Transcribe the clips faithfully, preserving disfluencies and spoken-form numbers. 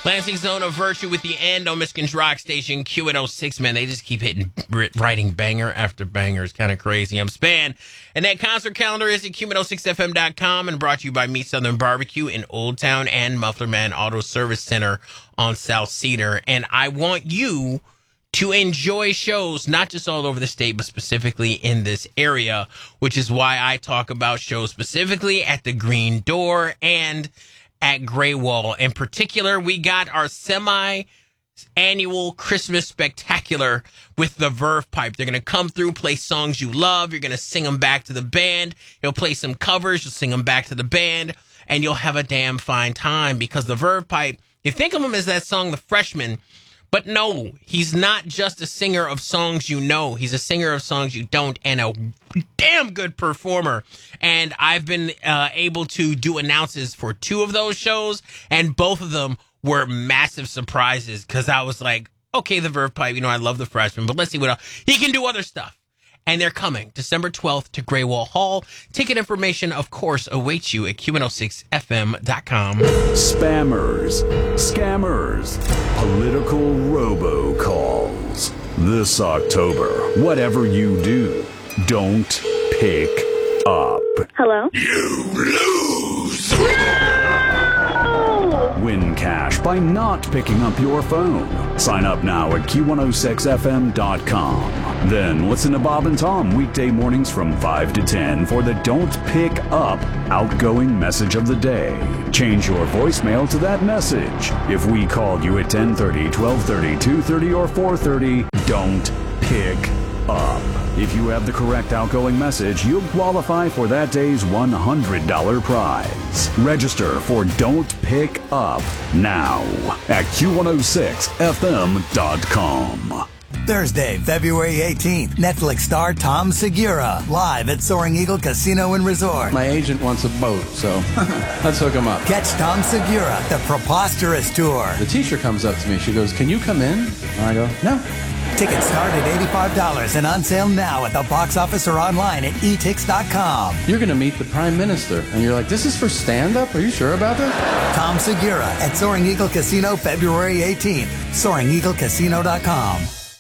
Lansing Zone of Virtue with the end on Michigan's Rock Station, Q one oh six, man. They just keep hitting, writing banger after banger. It's kind of crazy. I'm Span. And that concert calendar is at Q one oh six F M dot com and brought to you by Meat Southern Barbecue in Old Town and Muffler Man Auto Service Center on South Cedar. And I want you to enjoy shows, not just all over the state, but specifically in this area, which is why I talk about shows specifically at the Green Door and at Gray Wall. In particular, we got our semi-annual Christmas spectacular with the Verve Pipe. They're going to come through, play songs you love. You're going to sing them back to the band. You'll play some covers. You'll sing them back to the band. And you'll have a damn fine time because the Verve Pipe, you think of him as that song, The Freshman, but no, he's not just a singer of songs you know. He's a singer of songs you don't and a damn good performer. And I've been uh, able to do announces for two of those shows, and both of them were massive surprises because I was like, okay, the Verve Pipe, you know, I love the Freshman, but let's see what else. He can do other stuff. And they're coming December twelfth to Gray Wall Hall. Ticket information, of course, awaits you at Q one oh six F M dot com. Spammers, scammers, political robocalls. This October, whatever you do, don't pick up. Hello? You lose! Win cash by not picking up your phone. Sign up now at Q one oh six F M dot com. Then listen to Bob and Tom weekday mornings from five to ten for the Don't Pick Up outgoing message of the day. Change your voicemail to that message. If we called you at ten thirty, twelve thirty, two thirty, or four thirty, don't pick up. If you have the correct outgoing message, you'll qualify for that day's one hundred dollars prize. Register for Don't Pick Up now at Q one oh six F M dot com. Thursday, February eighteenth, Netflix star Tom Segura, live at Soaring Eagle Casino and Resort. My agent wants a boat, so let's hook him up. Catch Tom Segura, the Preposterous Tour. The teacher comes up to me. She goes, "Can you come in?" And I go, "No." Tickets start at eighty-five dollars and on sale now at the box office or online at e tix dot com. You're going to meet the Prime Minister, and you're like, "This is for stand-up? Are you sure about that?" Tom Segura at Soaring Eagle Casino, February eighteenth. Soaring Eagle Casino dot com.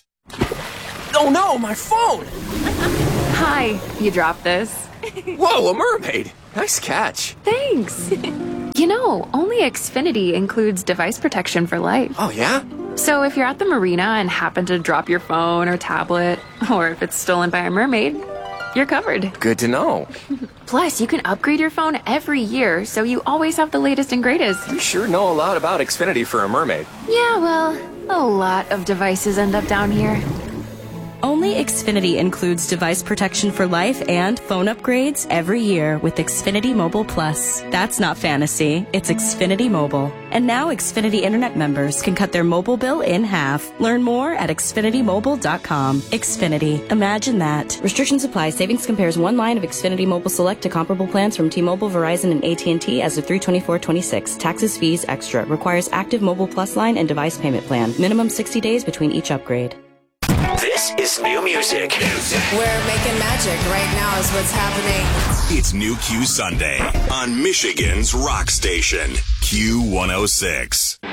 Oh no, my phone! Hi, you dropped this. Whoa, a mermaid! Nice catch. Thanks. You know, only Xfinity includes device protection for life. Oh, yeah? So if you're at the marina and happen to drop your phone or tablet, or if it's stolen by a mermaid, you're covered. Good to know. Plus, you can upgrade your phone every year, so you always have the latest and greatest. You sure know a lot about Xfinity for a mermaid. Yeah, well, a lot of devices end up down here. Only Xfinity includes device protection for life and phone upgrades every year with Xfinity Mobile Plus. That's not fantasy, it's Xfinity Mobile. And now Xfinity Internet members can cut their mobile bill in half. Learn more at Xfinity Mobile dot com. Xfinity. Imagine that. Restrictions apply. Savings compares one line of Xfinity Mobile Select to comparable plans from T-Mobile, Verizon, and A T and T as of three twenty-four twenty-six. Taxes, fees, extra. Requires active Mobile Plus line and device payment plan. Minimum sixty days between each upgrade. This is new music. We're making magic right now is what's happening. It's New Q Sunday on Michigan's Rock Station, Q one oh six.